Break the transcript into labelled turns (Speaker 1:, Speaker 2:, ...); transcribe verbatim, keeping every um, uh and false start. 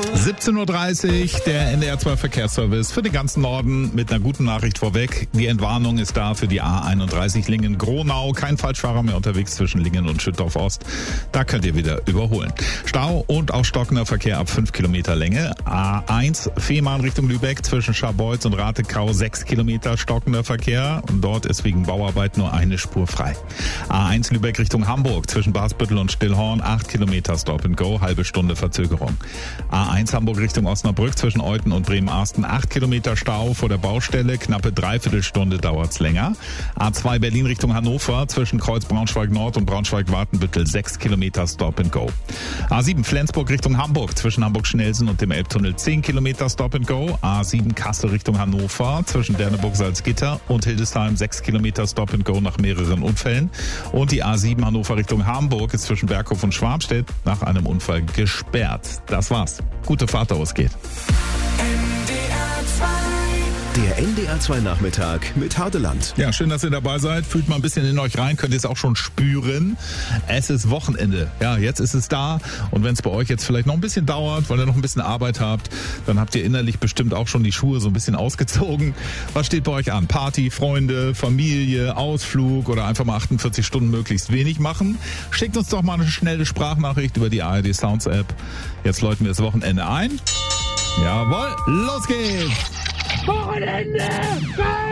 Speaker 1: siebzehn Uhr dreißig, der N D R zwei Verkehrsservice für den ganzen Norden mit einer guten Nachricht vorweg. Die Entwarnung ist da für die A einunddreißig Lingen-Gronau. Kein Falschfahrer mehr unterwegs zwischen Lingen und Schüttorf Ost. Da könnt ihr wieder überholen. Stau und auch stockender Verkehr ab fünf Kilometer Länge. A eins Fehmarn Richtung Lübeck zwischen Scharbeutz und Ratekau sechs Kilometer stockender Verkehr. Und dort ist wegen Bauarbeit nur eine Spur frei. A eins Lübeck Richtung Hamburg zwischen Basbüttel und Stillhorn acht Kilometer Stop and Go, halbe Stunde Verzögerung. A eins Hamburg Richtung Osnabrück zwischen Euten und Bremen-Arsten acht Kilometer Stau vor der Baustelle, knappe Dreiviertelstunde dauert's länger. A zwei Berlin Richtung Hannover zwischen Kreuz Braunschweig-Nord und Braunschweig-Wartenbüttel sechs Kilometer Stop and Go. A sieben Flensburg Richtung Hamburg zwischen Hamburg-Schnelsen und dem Elbtunnel zehn Kilometer Stop and Go. A sieben Kassel Richtung Hannover zwischen Derneburg-Salzgitter und Hildesheim sechs Kilometer Stop and Go nach mehreren Unfällen. Und die A sieben Hannover Richtung Hamburg ist zwischen Berghof und Schwabstedt nach einem Unfall gesperrt. Das war's. Gute Fahrt, wo es geht.
Speaker 2: Der N D R zwei Nachmittag mit Hardeland.
Speaker 1: Ja, schön, dass ihr dabei seid. Fühlt mal ein bisschen in euch rein, könnt ihr es auch schon spüren. Es ist Wochenende. Ja, jetzt ist es da. Und wenn es bei euch jetzt vielleicht noch ein bisschen dauert, weil ihr noch ein bisschen Arbeit habt, dann habt ihr innerlich bestimmt auch schon die Schuhe so ein bisschen ausgezogen. Was steht bei euch an? Party, Freunde, Familie, Ausflug oder einfach mal achtundvierzig Stunden möglichst wenig machen? Schickt uns doch mal eine schnelle Sprachnachricht über die A R D Sounds App. Jetzt läuten wir das Wochenende ein. Jawohl, los geht's!
Speaker 3: Wochenende!